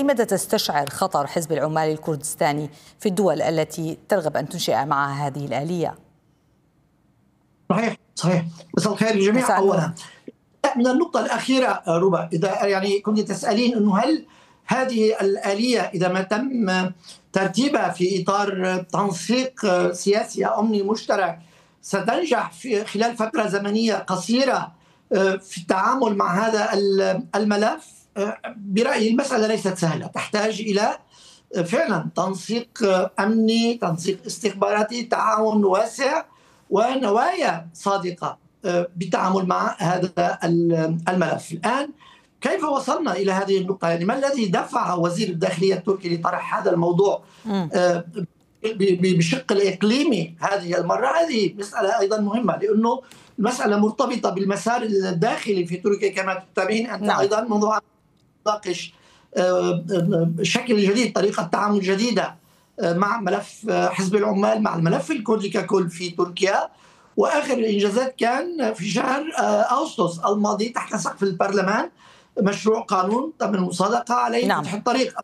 مدى تستشعر خطر حزب العمال الكردستاني في الدول التي ترغب أن تنشئ معها هذه الآلية؟ صحيح. مساء الخير للجميع. أولا من النقطة الأخيرة ربا، إذا يعني كنت تسألين أنه هل هذه الآلية إذا ما تم ترتيبها في إطار تنسيق سياسي أمني مشترك ستنجح في خلال فترة زمنية قصيرة في التعامل مع هذا الملف؟ برأيي المسألة ليست سهلة، تحتاج إلى فعلا تنسيق أمني، تنسيق استخباراتي، تعاون واسع ونوايا صادقة بالتعامل مع هذا الملف. الآن كيف وصلنا إلى هذه النقطة؟ يعني ما الذي دفع وزير الداخلية التركي لطرح هذا الموضوع بالشق الإقليمي هذه المرة؟ هذه مسألة أيضا مهمة، لأنه المسألة مرتبطة بالمسار الداخلي في تركيا كما تتابعين أنت. أيضا موضوع نناقش شكل جديد، طريقة تعامل جديدة مع ملف حزب العمال، مع الملف الكردي ككل في تركيا. وآخر الإنجازات كان في شهر أغسطس الماضي تحت سقف البرلمان مشروع قانون تم المصادقة عليه فتح الطريق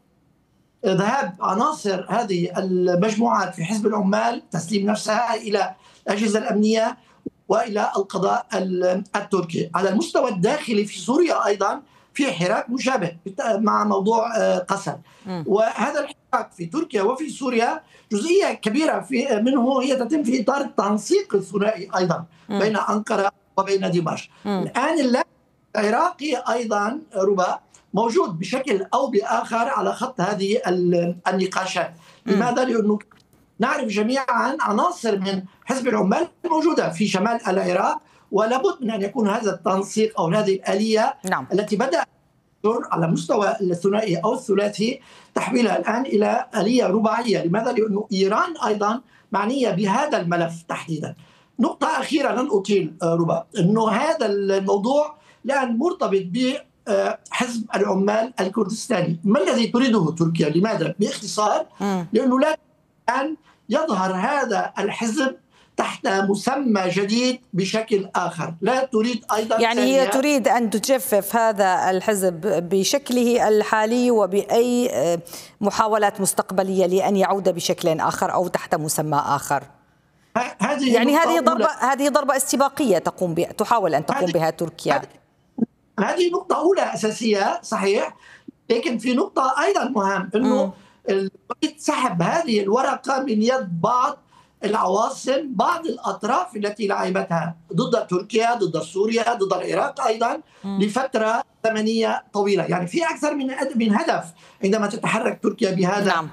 ذهاب عناصر هذه المجموعات في حزب العمال، تسليم نفسها إلى الأجهزة الأمنية وإلى القضاء التركي. على المستوى الداخلي في سوريا أيضا في حراك مشابه مع موضوع قسم، وهذا الحراك في تركيا وفي سوريا جزئية كبيرة منه هي تتم في إطار التنسيق الثنائي أيضا بين أنقرة وبين دمشق. الآن العراقي أيضا ربا موجود بشكل أو بآخر على خط هذه النقاشات. لماذا؟ لأنه نعرف جميعا عناصر من حزب العمال موجودة في شمال العراق، ولابد من أن يكون هذا التنسيق أو هذه الآلية التي بدأ على مستوى الثنائي أو الثلاثي تحويلها الآن إلى آلية رباعية. لماذا؟ لأنه إيران أيضا معنية بهذا الملف تحديدا. نقطة أخيرة لن أطيل ربا، أنه هذا الموضوع الآن مرتبط بحزب العمال الكردستاني. ما الذي تريده تركيا؟ لماذا؟ باختصار لأنه لا أن يظهر هذا الحزب تحت مسمى جديد بشكل آخر. لا تريد أيضا يعني هي تريد أن تجفف هذا الحزب بشكله الحالي وبأي محاولات مستقبلية لأن يعود بشكل آخر أو تحت مسمى آخر. يعني هذه ضربة استباقية تحاول أن تقوم بها تركيا. هذه نقطة أولى أساسية صحيح، لكن في نقطة أيضا مهم أنه سحب هذه الورقة من يد بعض العواصم، بعض الأطراف التي لعبتها ضد تركيا، ضد سوريا، ضد العراق أيضا لفترة زمنية طويلة. يعني في أكثر من هدف عندما تتحرك تركيا بهذا.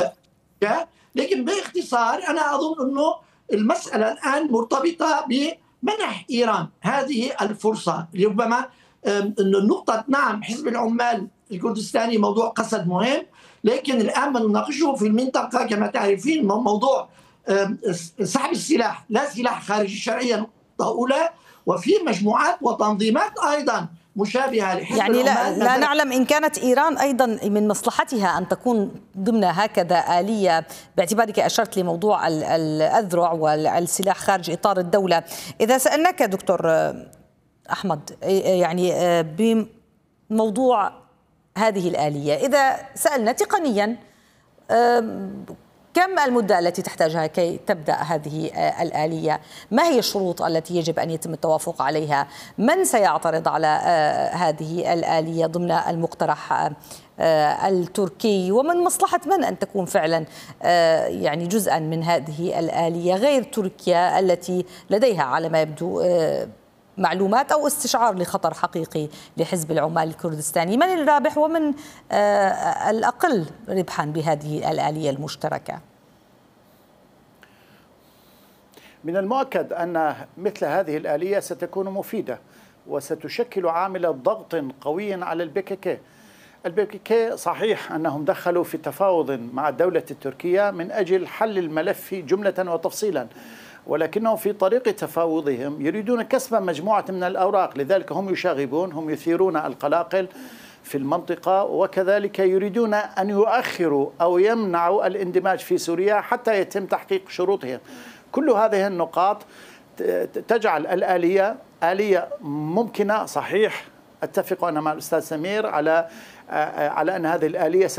لكن باختصار أنا أظن أنه المسألة الآن مرتبطة بمنح إيران هذه الفرصة. ربما النقطة حزب العمال الكردستاني موضوع قسد مهم، لكن الآن ما نناقشه في المنطقة كما تعرفين موضوع سحب السلاح، لا سلاح خارجي شرعيا، نقطة أولى، وفي مجموعات وتنظيمات أيضا مشابهة لحزب يعني العمال. لا نعلم إن كانت إيران أيضا من مصلحتها أن تكون ضمن هكذا آلية، باعتبارك أشرت لموضوع الأذرع والسلاح خارج إطار الدولة. إذا سألناك دكتور أحمد يعني بموضوع هذه الآلية، إذا سألنا تقنيا كم المدة التي تحتاجها كي تبدأ هذه الآلية؟ ما هي الشروط التي يجب أن يتم التوافق عليها؟ من سيعترض على هذه الآلية ضمن المقترح التركي؟ ومن مصلحة من أن تكون فعلا يعني جزءا من هذه الآلية غير تركيا التي لديها على ما يبدو معلومات أو استشعار لخطر حقيقي لحزب العمال الكردستاني؟ من الرابح ومن الأقل ربحا بهذه الآلية المشتركة؟ من المؤكد أن مثل هذه الآلية ستكون مفيدة وستشكل عامل ضغط قوي على البي كي كي. صحيح أنهم دخلوا في تفاوض مع الدولة التركية من أجل حل الملف جملة وتفصيلا، ولكنهم في طريق تفاوضهم يريدون كسب مجموعة من الأوراق، لذلك هم يشاغبون، هم يثيرون القلاقل في المنطقة، وكذلك يريدون أن يؤخروا أو يمنعوا الاندماج في سوريا حتى يتم تحقيق شروطهم. كل هذه النقاط تجعل الآلية آلية ممكنة. صحيح أتفق أنا مع الأستاذ سمير على أن هذه الآلية